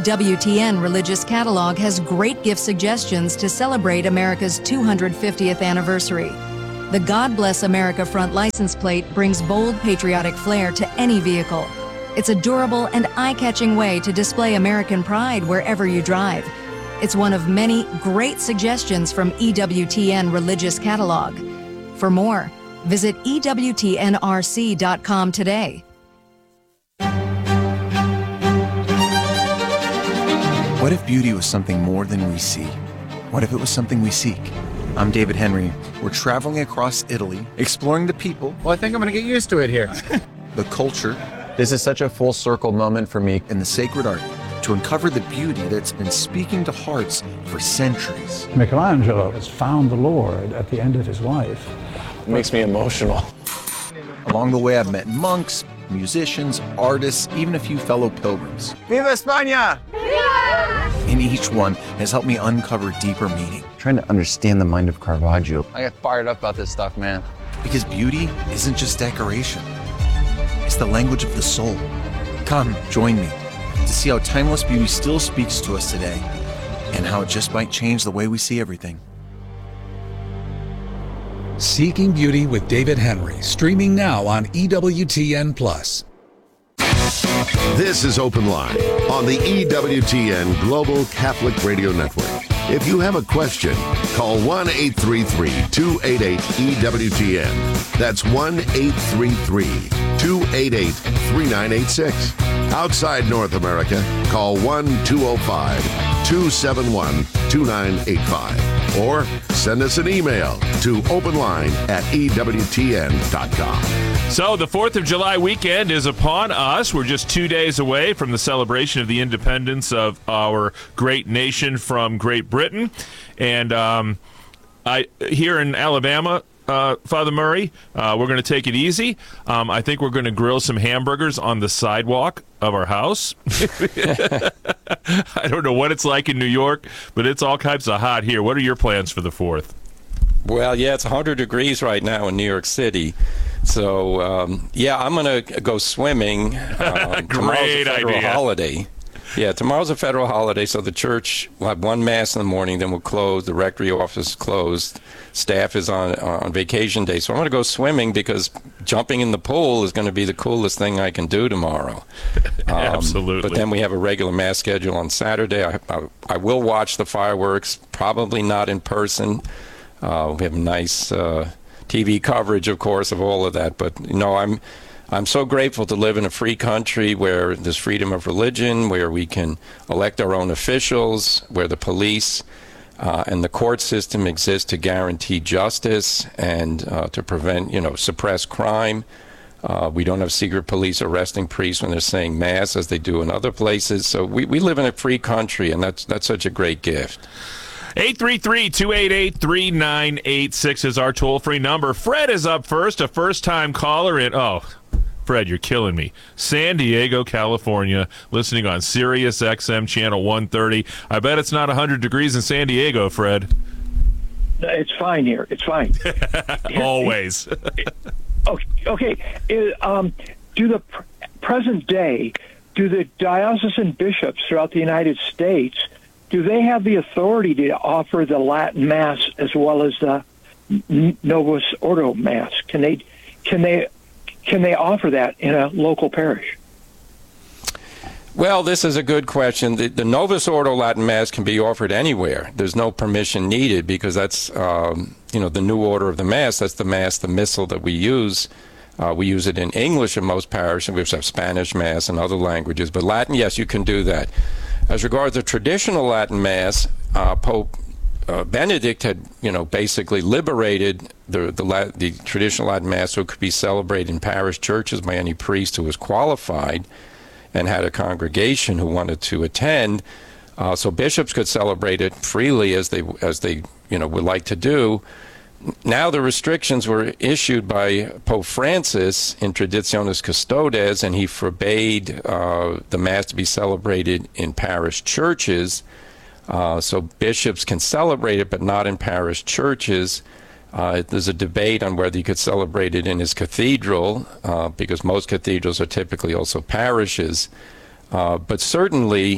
WTN Religious Catalog has great gift suggestions to celebrate America's 250th anniversary. The God Bless America front license plate brings bold patriotic flair to any vehicle. It's a durable and eye-catching way to display American pride wherever you drive. It's one of many great suggestions from EWTN Religious Catalog. For more, visit EWTNRC.com today. What if beauty was something more than we see? What if it was something we seek? I'm David Henry. We're traveling across Italy, exploring the people. Well, I think I'm going to get used to it here. The culture. This is such a full circle moment for me. And the sacred art to uncover the beauty that's been speaking to hearts for centuries. Michelangelo has found the Lord at the end of his life. It makes me emotional. Along the way, I've met monks, musicians, artists, even a few fellow pilgrims. Viva España! And each one has helped me uncover deeper meaning. Trying to understand the mind of Caravaggio. I get fired up about this stuff, man. Because beauty isn't just decoration. It's the language of the soul. Come, join me to see how timeless beauty still speaks to us today and how it just might change the way we see everything. Seeking Beauty with David Henry, streaming now on EWTN+. This is Open Line on the EWTN Global Catholic Radio Network. If you have a question, call 1-833-288-EWTN. That's 1-833-288-3986. Outside North America, call 1-205-271-2985. Or send us an email to openline@EWTN.com. So the 4th of July weekend is upon us. We're just 2 days away from the celebration of the independence of our great nation from Great Britain. And here in Alabama, Father Murray, we're going to take it easy. I think we're going to grill some hamburgers on the sidewalk of our house. I don't know what it's like in New York, but it's all kinds of hot here. What are your plans for the 4th? Well, yeah, it's 100 degrees right now in New York City. So, I'm going to go swimming. Great idea. Holiday. Yeah, tomorrow's a federal holiday, so the church will have one mass in the morning, then we'll close. The rectory office is closed. Staff is on vacation day. So I'm going to go swimming because jumping in the pool is going to be the coolest thing I can do tomorrow. Absolutely. But then we have a regular mass schedule on Saturday. I will watch the fireworks, probably not in person. We have nice TV coverage, of course, of all of that. But, I'm so grateful to live in a free country where there's freedom of religion, where we can elect our own officials, where the police and the court system exist to guarantee justice and to prevent, suppress crime. We don't have secret police arresting priests when they're saying mass as they do in other places. So we live in a free country, and that's such a great gift. 833-288-3986 is our toll-free number. Fred is up first, a first-time caller in, Fred, you're killing me. San Diego, California, listening on Sirius XM Channel 130. I bet it's not 100 degrees in San Diego, Fred. It's fine here. It's fine. Always. Okay. Do the present day, do the diocesan bishops throughout the United States, do they have the authority to offer the Latin Mass as well as the Novus Ordo Mass? Can they offer that in a local parish? Well, this is a good question. The Novus Ordo Latin Mass can be offered anywhere. There's no permission needed because that's, the new order of the Mass. That's the Mass, the Missal that we use. We use it in English in most parishes. We also have Spanish Mass and other languages. But Latin, yes, you can do that. As regards the traditional Latin Mass, Pope Benedict had, basically liberated the traditional Latin Mass so it could be celebrated in parish churches by any priest who was qualified and had a congregation who wanted to attend. So bishops could celebrate it freely as they would like to do. Now the restrictions were issued by Pope Francis in Traditionis Custodes, and he forbade the Mass to be celebrated in parish churches. So bishops can celebrate it, but not in parish churches. There's a debate on whether you could celebrate it in his cathedral, because most cathedrals are typically also parishes. But certainly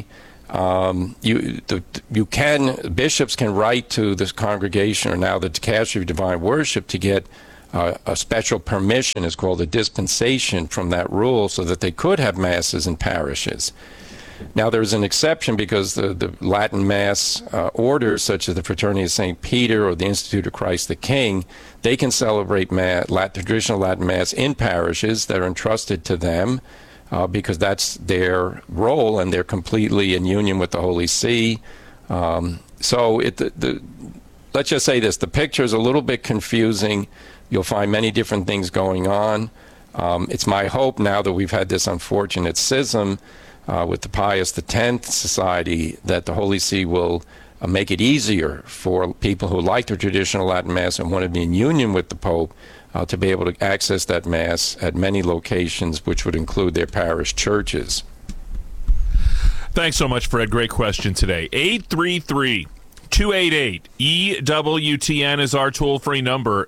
Bishops can write to this congregation or now the Dicastery of Divine Worship to get a special permission. It's called a dispensation from that rule, so that they could have masses in parishes. Now, there's an exception because the Latin Mass orders, such as the Fraternity of St. Peter or the Institute of Christ the King, they can celebrate traditional Latin Mass in parishes that are entrusted to them because that's their role, and they're completely in union with the Holy See. So let's just say this. The picture is a little bit confusing. You'll find many different things going on. It's my hope now that we've had this unfortunate schism with the Pius X Society that the Holy See will make it easier for people who like the traditional Latin Mass and want to be in union with the Pope to be able to access that Mass at many locations, which would include their parish churches. Thanks so much, Fred. Great question today. 833-288-EWTN is our toll-free number.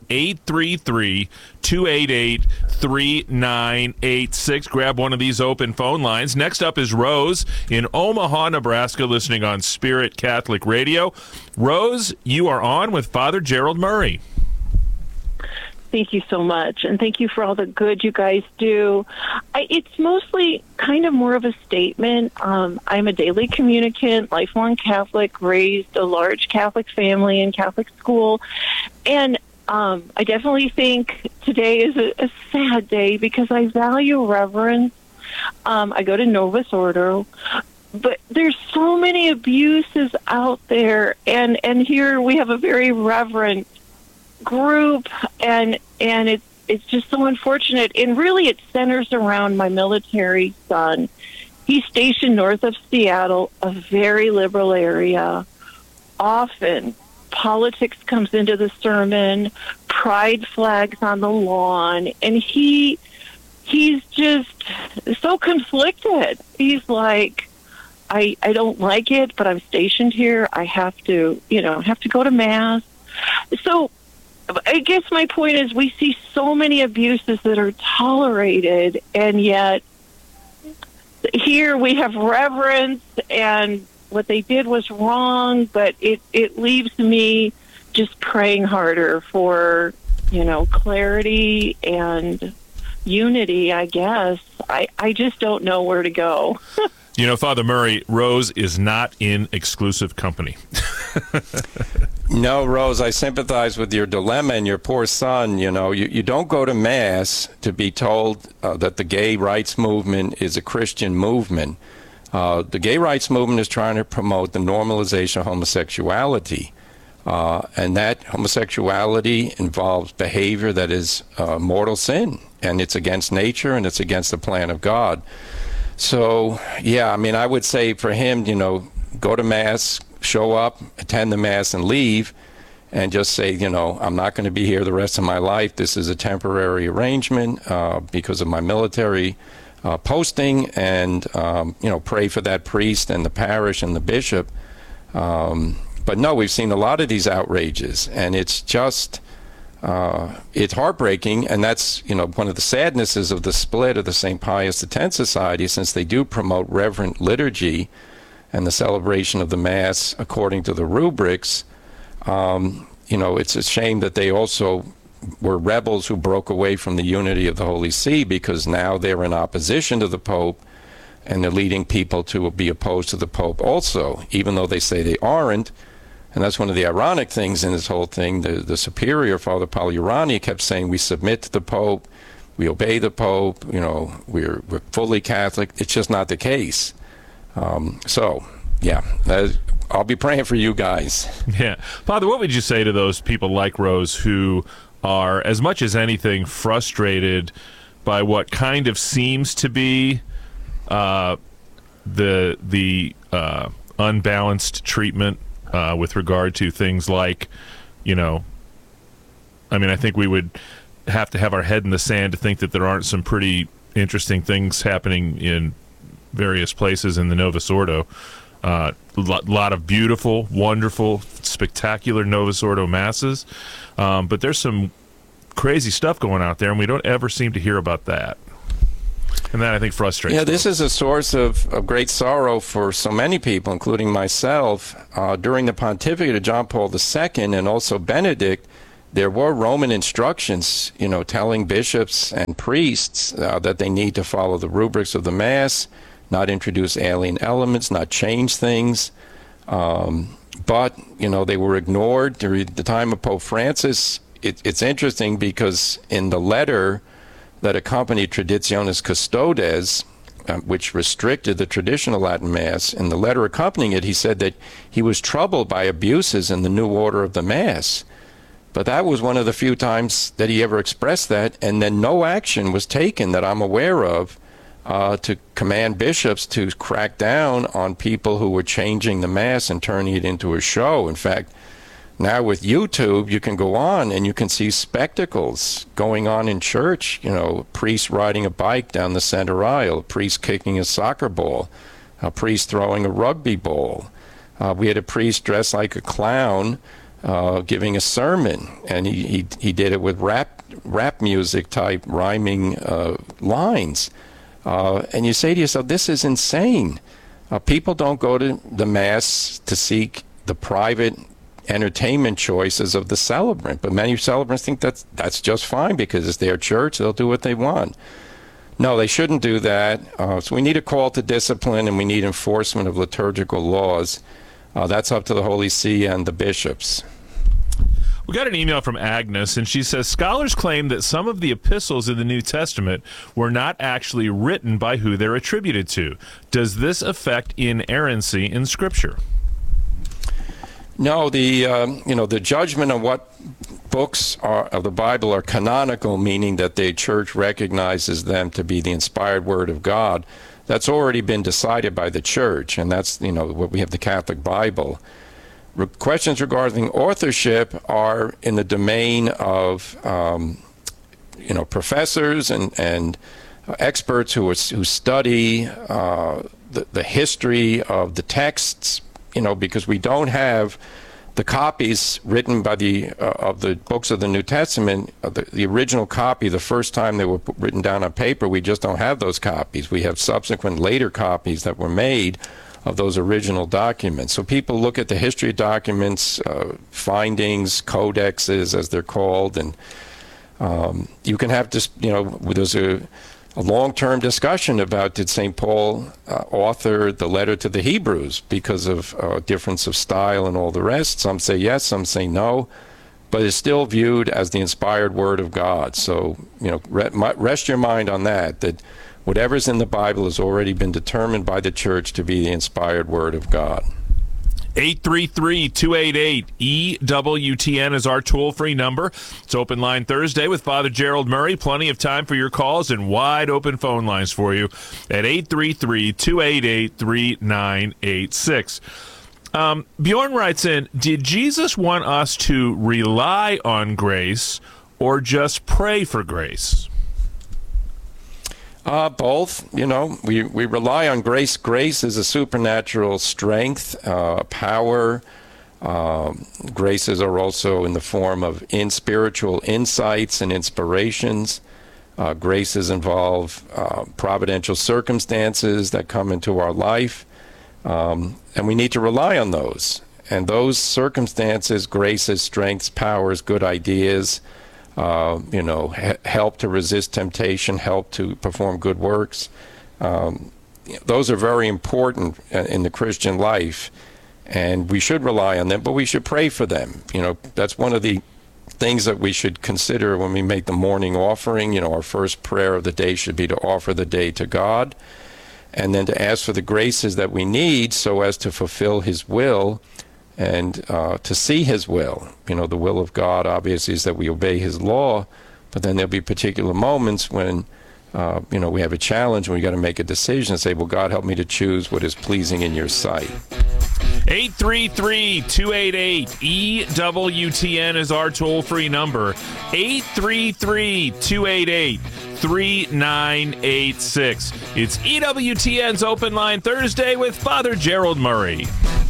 833-288-3986. Grab one of these open phone lines. Next up is Rose in Omaha, Nebraska, listening on Spirit Catholic Radio. Rose, you are on with Father Gerald Murray. Thank you so much, and thank you for all the good you guys do. It's mostly kind of more of a statement. I'm a daily communicant, lifelong Catholic, raised a large Catholic family in Catholic school, and I definitely think today is a sad day because I value reverence. I go to Novus Ordo, but there's so many abuses out there, and here we have a very reverent group, and it's just so unfortunate. And really it centers around my military son. He's stationed north of Seattle, a very liberal area. Often politics comes into the sermon, pride flags on the lawn, and he's just so conflicted. He's like, I don't like it, but I'm stationed here. I have to go to Mass. So I guess my point is we see so many abuses that are tolerated, and yet here we have reverence, and what they did was wrong, but it leaves me just praying harder for, clarity and unity, I guess. I just don't know where to go. Father Murray, Rose is not in exclusive company. No, Rose, I sympathize with your dilemma and your poor son. You don't go to Mass to be told that the gay rights movement is a Christian movement. The gay rights movement is trying to promote the normalization of homosexuality. And that homosexuality involves behavior that is mortal sin, and it's against nature, and it's against the plan of God. So, I would say for him, go to Mass, show up, attend the Mass, and leave, and just say, I'm not going to be here the rest of my life. This is a temporary arrangement because of my military posting, and, pray for that priest and the parish and the bishop. But no, we've seen a lot of these outrages, and it's just... it's heartbreaking, and that's one of the sadnesses of the split of the St. Pius X Society, since they do promote reverent liturgy and the celebration of the Mass according to the rubrics. It's a shame that they also were rebels who broke away from the unity of the Holy See, because now they're in opposition to the Pope, and they're leading people to be opposed to the Pope also, even though they say they aren't. And that's one of the ironic things in this whole thing. The superior, Father Pagliurani, kept saying, we submit to the Pope, we obey the Pope, we're fully Catholic. It's just not the case. I'll be praying for you guys. Yeah. Father, what would you say to those people like Rose who are, as much as anything, frustrated by what kind of seems to be the unbalanced treatment with regard to things like, I think we would have to have our head in the sand to think that there aren't some pretty interesting things happening in various places in the Novus Ordo. Lot of beautiful, wonderful, spectacular Novus Ordo masses, but there's some crazy stuff going out there, and we don't ever seem to hear about that. And that, I think, frustrates Yeah, this is a source of great sorrow for so many people, including myself. During the pontificate of John Paul II and also Benedict, there were Roman instructions, telling bishops and priests that they need to follow the rubrics of the Mass, not introduce alien elements, not change things. But, they were ignored during the time of Pope Francis. It's interesting because in the letter that accompanied Traditionis Custodes, which restricted the traditional Latin Mass, in the letter accompanying it, he said that he was troubled by abuses in the new order of the Mass. But that was one of the few times that he ever expressed that, and then no action was taken that I'm aware of to command bishops to crack down on people who were changing the Mass and turning it into a show. In fact, now with YouTube, you can go on and you can see spectacles going on in church, a priest riding a bike down the center aisle, a priest kicking a soccer ball, a priest throwing a rugby ball. We had a priest dressed like a clown giving a sermon, and he did it with rap music type rhyming lines. And you say to yourself, this is insane. People don't go to the Mass to seek the private entertainment choices of the celebrant, but many celebrants think that's just fine because it's their church, they'll do what they want. No, they shouldn't do that. So we need a call to discipline, and we need enforcement of liturgical laws. That's up to the Holy See and the bishops. We got an email from Agnes, and she says, scholars claim that some of the epistles in the New Testament were not actually written by who they're attributed to. Does this affect inerrancy in Scripture? No, the judgment on what books of the Bible are canonical, meaning that the church recognizes them to be the inspired word of God, that's already been decided by the church, and that's, what we have the Catholic Bible. Questions regarding authorship are in the domain of, professors and experts who study the history of the texts, because we don't have the copies written by of the books of the New Testament, the original copy, the first time they were written down on paper. We just don't have those copies. We have subsequent later copies that were made of those original documents. So people look at the history of documents, findings, codexes, as they're called, and you can have this, there's a long-term discussion about did St. Paul author the letter to the Hebrews because of difference of style and all the rest. Some say yes, some say no, but it's still viewed as the inspired word of God. So, rest your mind on that whatever's in the Bible has already been determined by the church to be the inspired word of God. 833-288-EWTN is our toll-free number. It's Open Line Thursday with Father Gerald Murray. Plenty of time for your calls and wide open phone lines for you at 833-288-3986. Bjorn writes in, did Jesus want us to rely on grace or just pray for grace? Both. We rely on grace. Grace is a supernatural strength, power. Graces are also in the form of spiritual insights and inspirations. Graces involve providential circumstances that come into our life, and we need to rely on those. And those circumstances, graces, strengths, powers, good ideas, help to resist temptation, help to perform good works. Those are very important in the Christian life, and we should rely on them, but we should pray for them. That's one of the things that we should consider when we make the morning offering. Our first prayer of the day should be to offer the day to God, and then to ask for the graces that we need so as to fulfill His will and to see His will. The will of God, obviously, is that we obey His law, but then there'll be particular moments when, we have a challenge and we got to make a decision and say, well, God, help me to choose what is pleasing in your sight. 833-288-EWTN is our toll-free number. 833-288-3986. It's EWTN's Open Line Thursday with Father Gerald Murray.